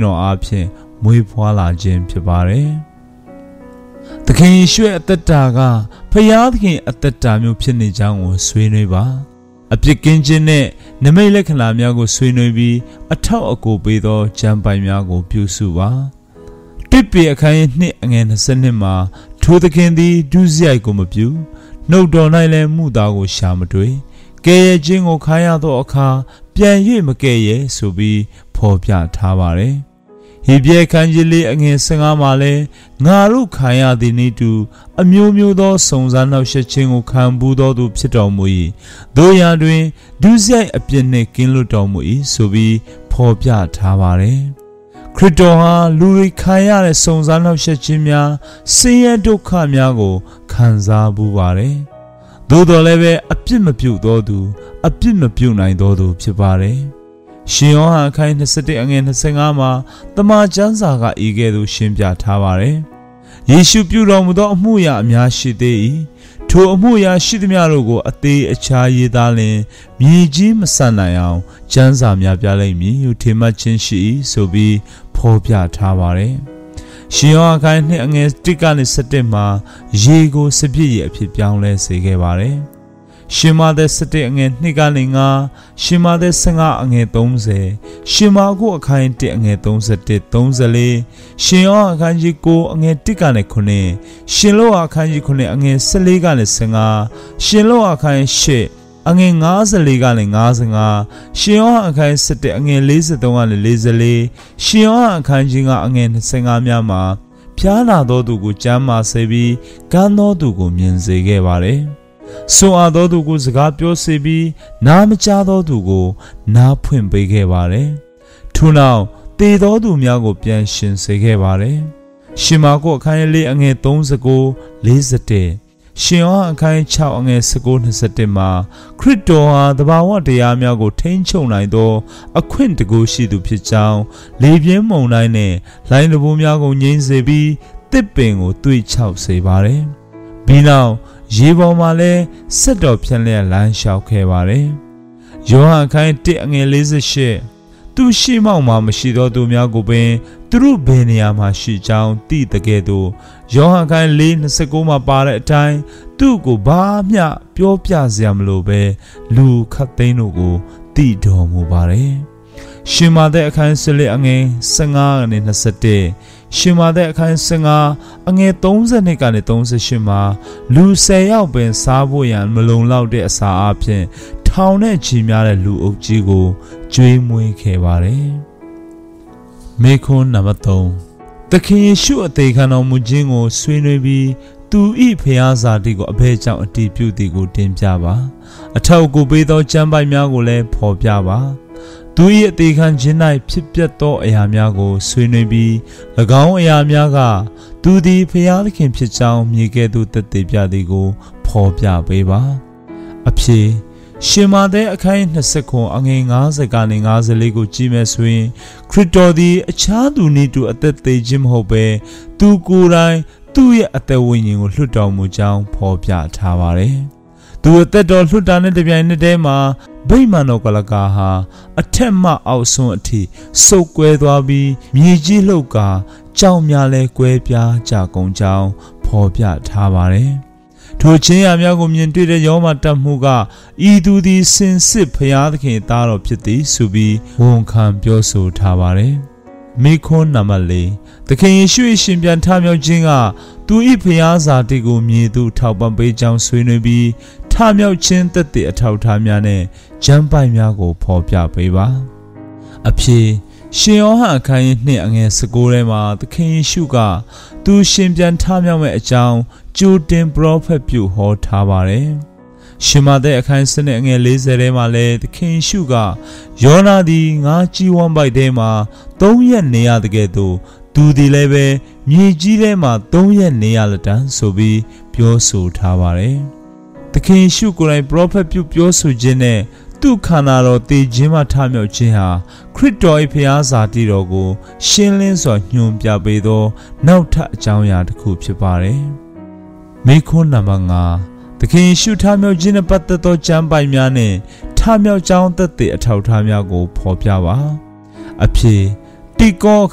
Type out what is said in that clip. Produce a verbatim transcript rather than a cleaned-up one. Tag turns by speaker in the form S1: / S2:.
S1: တော်အားဖြင့်မွေးဖွားလာခြင်းဖြစ်ပါတယ်။သခင်ယေရှုရဲ့အသက်တာကဖျားသခင်အသက်တာမျိုးဖြစ်နေကြောင်းကိုဆွေးနွေးပါအပြစ်ကင်းခြင်းနဲ့နမိတ်လက္ခဏာများကိုဆွေးနွေးပြီးအထောက်အကူပေးသောကျမ်းပိုင်များကိုပြုစုပါတိပိအခန်းရဲ့နှစ်အငယ်နှစ်မှာထိုသခင်သည်ဒုစရိုက်ကိုမပြုနှုတ်တော်၌လည်းမှုသားကိုရှာမတွေ့ကဲရဲ့ခြင်းကိုခါရသောအခါပြန်၍မကဲရဲ့ဆိုပြီးဖော်ပြထားပါတယ်ဟေဘရဲခန်းကြီးလေးအငယ်၅မှာလည်းငါတို့ခံရသည်နည်းတူအမျိုးမျိုးသောစုံစမ်းနှောက်ယှက်ခြင်းကိုခံပူးသောသူဖြစ်တော်မူ၏တို့ရာတွင်ဒုစရိုက်အပြစ်နှင့်ကင်းလွတ်တော်မူ၏ဆိုပြီးဖော်ပြထားပါတယ်ခရစ်တော်ဟာလူတွေခံရတဲ့စုံစမ်းနှောက်ယှက်ခြင်းများဆင်းရဲဒုက္ခများကိုခံစားပူးပါတယ်သို့တော်လည်းပဲအပြစ်မပြုသောသူအပြစ်မပြုနိုင်သောသူဖြစ်ပါတယ်ရှင်ယောဟန်အခန်း၂၁အငယ်၂၅မှာတမန်ကျမ်းစာကဤကဲ့သို့ရှင်းပြထားပါတယ်။ယေရှုပြုတော်မူသောအမှုရာအများရှိသေး၏။ထိုအမှုရာရှိသမျှတို့ကိုအသေးအခြားရေးသားလျင်မြေကြီးမဆန်နိုင်အောင်ကျမ်းစာများပြလိမ့်မည်ဟုထင်မှတ်ခြင်းရှိ၏ဆိုပြီးဖော်ပြထားပါတယ်။ရှင်ယောဟန်အခန်း၂အငယ်၁ကနေ၁၁မှာရေကိုစပြည့်ရအဖြစ်ပြောင်းလဲစေခဲ့ပါတယ်။ရှင်မာသက်၁၁အငယ်၂ကနေ၅ရှင်မာသက်၁၅အငယ်၃၀ရှင်မာကုအခန်း၁အငယ်၃၁ ၃၄ရှင်ယောဟန်အခန်းကြီး၉အငယ်၁ကနေ၉ရှင်လောအခန်းကြီး၉အငယ်၁၄ကနေ၁၅ရှင်လောအခန်း၈အငယ်၅၄ကနေ၅၅ရှင်ယောဟန်အခန်း၁၁အငယ်၄၃ကနေ၄၄ရှင်ယောဟန်အခန်းကြီး၅အငယ်၂၅များမှာဖျားနာသောသူကိုကျမ်းမာစေပြီးကမ်းသောသူကိုမြင်စေခဲ့ပါတယ်ဆွမ်းအားသောသူကိုစကားပြောစေပြီးနားမကြားသောသူကိုနားဖွင့်ပေးခဲ့ပါတယ်။ထို့နောက်သေသောသူများကိုပြန်ရှင်စေခဲ့ပါတယ်။ရှင်မာကုအခန်းလေးအငယ်၃၉ ၄၁ရှင်ယောဟန်အခန်း၆အငယ်၁၉ ၂၁မှာခရစ်တော်ဟာသဘာဝတရားများကိုထိန်းချုပ်နိုင်သောအခွင့်တကူရှိသူဖြစ်ကြောင်းလေပြင်းမုန်တိုင်းနဲ့လိုင်းတဘိုးများကိုငြိမ်းစေပြီးတစ်ပင်ကိုတွေးချောက်စေပါတယ်။ပြီးနောက်ရေပေါ်မှာလည်းဆက်တော်ဖြန့်လျက်လမ်းလျှောက်ခဲ့ပါတယ်။ယောဟန်အခန်း၁အငယ်၄၈သူရှိမောက်မှာမရှိသောသူများကိုပင်သူတို့ဘယ်နေရာမှာရှိကြောင်းသိတဲ့ကဲ့သို့ယောဟန်အခန်း၄၂၉မှာပါတဲ့အတိုင်းသူ့ကိုဘာမျှပြောပြစရာမလိုပဲလူခတ်သိန်းတို့ကိုသိတော်မူပါတယ်။ရှင်မာသက်အခန်း၁၄အငယ်၁၅ကနေ၂၁ရှင်မာသက်အခန်း၁၅အငယ်၃၂ကနေ၃၈မှာလူ၁၀ယောက်ပင်စားဖို့ရန်မလုံလောက်တဲ့အစာအပြင်ထောင်နဲ့ချီများတဲ့လူအုပ်ကြီးကိုကျွေးမွေးခဲ့ပါတယ်။မေခွန်းနံပါတ်၃သခင်ယေရှုအသေးခံတော်မူခြင်းကိုဆွေးနွေးပြီးသူဤဖျားစာတိကိုအဘဲကြောင့်အတည်ပြုသည်ကိုတင်ပြပါအထောက်အကူပေးသောကျမ်းပိုက်များကိုလည်းဖော်ပြပါသူ၏အသေးခံခြင်း၌ဖြစ်ပျက်သောအရာများကိုဆွေးနွေးပြီး၎င်းအရာများကသူသည်ဖျားသခင်ဖြစ်ကြောင်းမြေကဲ့သို့သက်သေပြသည်ကိုဖော်ပြပေးပါအဖြေရှင်မာသက်အခန်း၂၉အငယ်၅၀ကနေ၅၄ကိုကြည့်မယ်ဆိုရင်ခရစ်တော်သည်အခြားသူနည်းတူအသက်သေးခြင်းမဟုတ်ဘဲသူကိုယ်တိုင်သူ့ရဲ့အသက်ဝိညာဉ်ကိုလွှတ်တော်မူကြောင်းဖော်ပြထားပါတယ်။သူအသက်တော်လွှတ်တာနဲ့တပြိုင်နက်တည်းမှာဗိမာန်တော်ကလကာဟာအထက်မှအောက်ဆုံးအထိစုပ်ကွဲသွားပြီးမြေကြီးလှုပ်ကာကြောင်များလဲကွဲပြားကြကုန်ကြောင်းဖော်ပြထားပါတယ်။ထိုချင်းရာများကိုမြင်တွေ့တဲ့ယောမတတ်မှုကဤသူသည်စင်စစ်ဖျားသခင်သားတော်ဖြစ်သည်ဆိုပြီးဝန်ခံပြောဆိုထားပါတယ်။မိခွန်းနံပါတ်၄သခင်ယေရှုရှင်ပြန်ထမြောက်ခြင်းကသူ၏ဖျားစာတိကိုမြေသူထောက်ပံ့ပေးကြောင်းဆွေးနွေးပြီးထမြောက်ခြင်းသက်သေအထောက်ထားများနဲ့ကျမ်းပိုက်များကိုဖော်ပြပေးပါအဖြေရှင်ယောဟန်အခန်း၂အငယ်၁၉ထဲမှာသခင်ယေရှုကသူရှင်ပြန်ထမြောက်မဲ့အကြောင်းကြိုတင်ပရောဖက်ပြုဟောထားပါတယ်ရှင်မာသက်အခန်း၁၂အငယ်၄၀ထဲမှာလည်းသခင်ယေရှုကယောနာသည်ငါးကြီးဝမ်းပိုက်ထဲမှာသုံးရက်နေရတဲ့ကဲ့သို့သူသည်လည်းပဲမြေကြီးထဲမှာသုံးရက်နေရလက်တန်းဆိုပြီးပြောဆိုထားပါတယ်သခင်ယေရှုကိုယ်တိုင်ပရောဖက်ပြုပြောဆိုခြင်းနဲ့သူ့ခန္ဓာတော်တည်ခြင်းမှထမြောက်ခြင်းဟာခရစ်တော်၏ဖျားစာတိတော်ကိုရှင်းလင်းစွာညွှန်ပြပေးသောနောက်ထပ်အကြောင်းအရာတစ်ခုဖြစ်ပါတယ်မိခွန်းနံပါတ်၅သခင်ယေရှုထမြောက်ခြင်းနဲ့ပတ်သက်သောကျမ်းပိုက်များနဲ့ထမြောက်ကြောင်းသက်သေအထောက်အထားများကိုဖော်ပြပါအဖြေတိကော